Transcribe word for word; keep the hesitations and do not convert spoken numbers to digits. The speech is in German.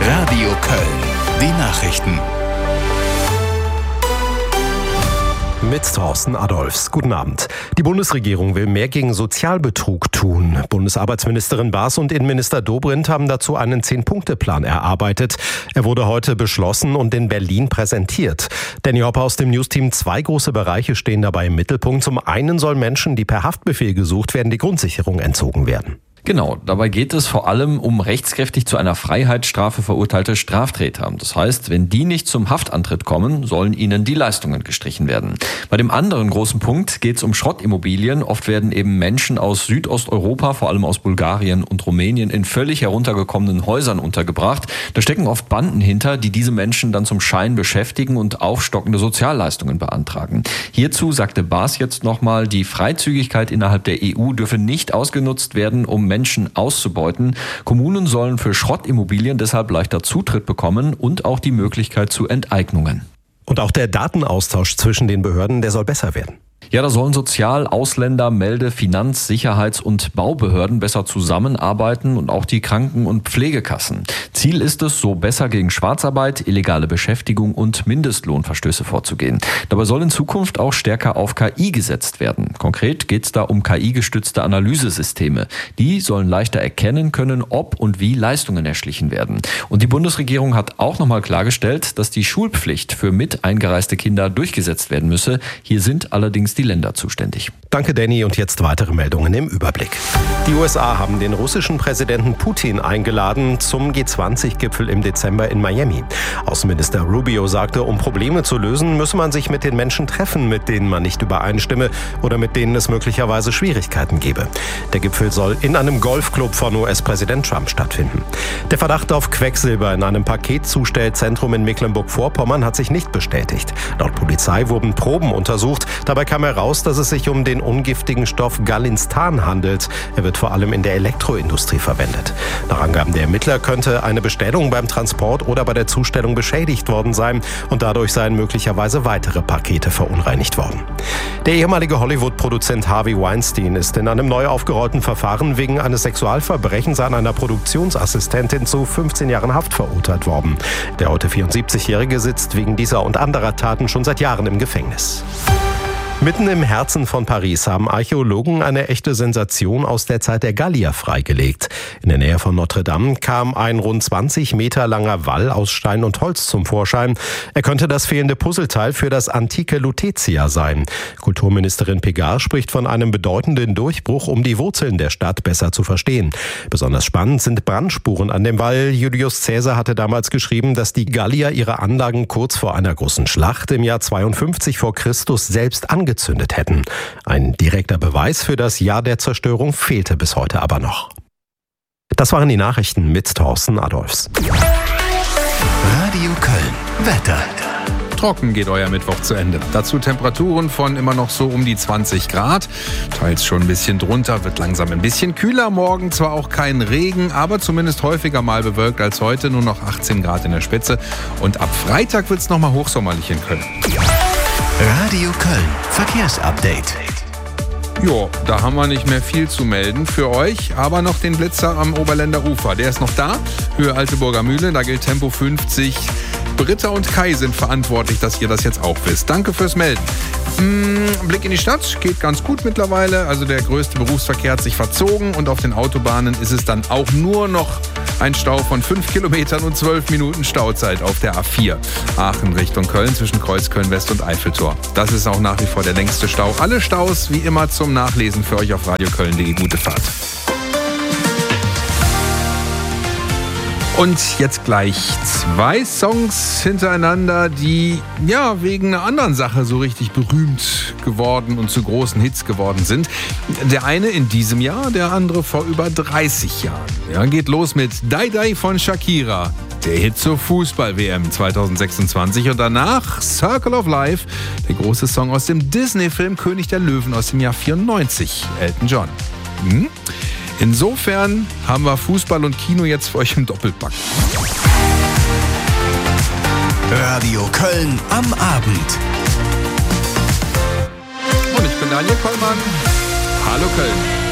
Radio Köln. Die Nachrichten. Mit Thorsten Adolphs. Guten Abend. Die Bundesregierung will mehr gegen Sozialbetrug tun. Bundesarbeitsministerin Baas und Innenminister Dobrindt haben dazu einen Zehn-Punkte-Plan erarbeitet. Er wurde heute beschlossen und in Berlin präsentiert. Danny Hopper aus dem Newsteam. Zwei große Bereiche stehen dabei im Mittelpunkt. Zum einen sollen Menschen, die per Haftbefehl gesucht werden, die Grundsicherung entzogen werden. Genau, dabei geht es vor allem um rechtskräftig zu einer Freiheitsstrafe verurteilte Straftäter. Das heißt, wenn die nicht zum Haftantritt kommen, sollen ihnen die Leistungen gestrichen werden. Bei dem anderen großen Punkt geht es um Schrottimmobilien. Oft werden eben Menschen aus Südosteuropa, vor allem aus Bulgarien und Rumänien, in völlig heruntergekommenen Häusern untergebracht. Da stecken oft Banden hinter, die diese Menschen dann zum Schein beschäftigen und aufstockende Sozialleistungen beantragen. Hierzu sagte Baas jetzt nochmal, die Freizügigkeit innerhalb der E U dürfe nicht ausgenutzt werden, um Menschen auszubeuten. Kommunen sollen für Schrottimmobilien deshalb leichter Zutritt bekommen und auch die Möglichkeit zu Enteignungen. Und auch der Datenaustausch zwischen den Behörden, der soll besser werden. Ja, da sollen Sozial-, Ausländer-, Melde-, Finanz-, Sicherheits- und Baubehörden besser zusammenarbeiten und auch die Kranken- und Pflegekassen. Ziel ist es, so besser gegen Schwarzarbeit, illegale Beschäftigung und Mindestlohnverstöße vorzugehen. Dabei soll in Zukunft auch stärker auf K I gesetzt werden. Konkret geht es da um K I-gestützte Analysesysteme. Die sollen leichter erkennen können, ob und wie Leistungen erschlichen werden. Und die Bundesregierung hat auch nochmal klargestellt, dass die Schulpflicht für mit eingereiste Kinder durchgesetzt werden müsse. Hier sind allerdings die Länder zuständig. Danke, Danny. Und jetzt weitere Meldungen im Überblick. Die U S A haben den russischen Präsidenten Putin eingeladen zum G zwanzig Gipfel im Dezember in Miami. Außenminister Rubio sagte, um Probleme zu lösen, müsse man sich mit den Menschen treffen, mit denen man nicht übereinstimme oder mit denen es möglicherweise Schwierigkeiten gebe. Der Gipfel soll in einem Golfclub von U S-Präsident Trump stattfinden. Der Verdacht auf Quecksilber in einem Paketzustellzentrum in Mecklenburg-Vorpommern hat sich nicht bestätigt. Laut Polizei wurden Proben untersucht. Dabei kam heraus, dass es sich um den ungiftigen Stoff Gallinstan handelt. Er wird vor allem in der Elektroindustrie verwendet. Nach Angaben der Ermittler könnte eine Bestellung beim Transport oder bei der Zustellung beschädigt worden sein und dadurch seien möglicherweise weitere Pakete verunreinigt worden. Der ehemalige Hollywood-Produzent Harvey Weinstein ist in einem neu aufgerollten Verfahren wegen eines Sexualverbrechens an einer Produktionsassistentin zu fünfzehn Jahren Haft verurteilt worden. Der heute vierundsiebzigjährige sitzt wegen dieser und anderer Taten schon seit Jahren im Gefängnis. Mitten im Herzen von Paris haben Archäologen eine echte Sensation aus der Zeit der Gallier freigelegt. In der Nähe von Notre Dame kam ein rund zwanzig Meter langer Wall aus Stein und Holz zum Vorschein. Er könnte das fehlende Puzzleteil für das antike Lutetia sein. Kulturministerin Pegard spricht von einem bedeutenden Durchbruch, um die Wurzeln der Stadt besser zu verstehen. Besonders spannend sind Brandspuren an dem Wall. Julius Caesar hatte damals geschrieben, dass die Gallier ihre Anlagen kurz vor einer großen Schlacht im Jahr zweiundfünfzig vor Christus selbst angezündet hätten. Ein direkter Beweis für das Jahr der Zerstörung fehlte bis heute aber noch. Das waren die Nachrichten mit Thorsten Adolphs. Radio Köln. Wetter. Trocken geht euer Mittwoch zu Ende. Dazu Temperaturen von immer noch so um die zwanzig Grad. Teils schon ein bisschen drunter, wird langsam ein bisschen kühler. Morgen zwar auch kein Regen, aber zumindest häufiger mal bewölkt als heute. Nur noch achtzehn Grad in der Spitze. Und ab Freitag wird es nochmal hochsommerlich in Köln. Radio Köln. Verkehrsupdate. Jo, da haben wir nicht mehr viel zu melden für euch, aber noch den Blitzer am Oberländer Ufer. Der ist noch da, Höhe Alteburger Mühle, da gilt Tempo fünfzig. Britta und Kai sind verantwortlich, dass ihr das jetzt auch wisst. Danke fürs Melden. Mmh, Blick in die Stadt geht ganz gut mittlerweile. Also der größte Berufsverkehr hat sich verzogen und auf den Autobahnen ist es dann auch nur noch ein Stau von fünf Kilometern und zwölf Minuten Stauzeit auf der A vier. Aachen Richtung Köln zwischen Kreuzköln West und Eiffeltor. Das ist auch nach wie vor der längste Stau. Alle Staus wie immer zum Nachlesen für euch auf radioköln punkt de. Gute Fahrt. Und jetzt gleich zwei Songs hintereinander, die ja wegen einer anderen Sache so richtig berühmt geworden und zu großen Hits geworden sind. Der eine in diesem Jahr, der andere vor über dreißig Jahren. Ja, geht los mit Die Die von Shakira, der Hit zur Fußball-W M zweitausendsechsundzwanzig. Und danach Circle of Life, der große Song aus dem Disney-Film König der Löwen aus dem Jahr vierundneunzig, Elton John. Hm? Insofern haben wir Fußball und Kino jetzt für euch im Doppelpack. Radio Köln am Abend. Und ich bin Daniel Kollmann. Hallo Köln.